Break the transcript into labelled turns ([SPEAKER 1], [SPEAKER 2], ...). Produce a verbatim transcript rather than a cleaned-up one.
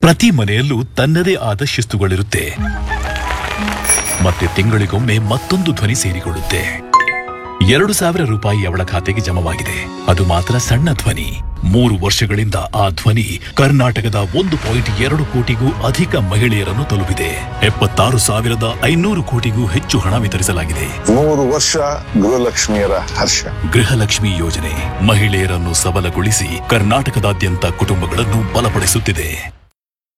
[SPEAKER 1] ಪ್ರತಿ ಮನೆಯಲ್ಲೂ ತನ್ನದೇ ಆದ ಶಿಸ್ತುಗಳಿರುತ್ತೆ. ಮತ್ತೆ ತಿಂಗಳಿಗೊಮ್ಮೆ ಮತ್ತೊಂದು ಧ್ವನಿ ಸೇರಿಕೊಳ್ಳುತ್ತೆ. ಎರಡು ಸಾವಿರ ರೂಪಾಯಿ ಅವಳ ಖಾತೆಗೆ ಜಮವಾಗಿದೆ. ಅದು ಮಾತ್ರ ಸಣ್ಣ ಧ್ವನಿ. ಮೂರು ವರ್ಷಗಳಿಂದ ಆ ಧ್ವನಿ ಕರ್ನಾಟಕದ ಒಂದು ಪಾಯಿಂಟ್ ಎರಡು ಕೋಟಿಗೂ ಅಧಿಕ ಮಹಿಳೆಯರನ್ನು ತಲುಪಿದೆ. ಎಪ್ಪತ್ತಾರು ಸಾವಿರದ ಐನೂರು ಕೋಟಿಗೂ ಹೆಚ್ಚು ಹಣ ವಿತರಿಸಲಾಗಿದೆ.
[SPEAKER 2] ಮೂರು ವರ್ಷ ಗೃಹಲಕ್ಷ್ಮಿಯರ ಹರ್ಷ.
[SPEAKER 1] ಗೃಹಲಕ್ಷ್ಮಿ ಯೋಜನೆ ಮಹಿಳೆಯರನ್ನು ಸಬಲಗೊಳಿಸಿ ಕರ್ನಾಟಕದಾದ್ಯಂತ ಕುಟುಂಬಗಳನ್ನು ಬಲಪಡಿಸುತ್ತಿದೆ.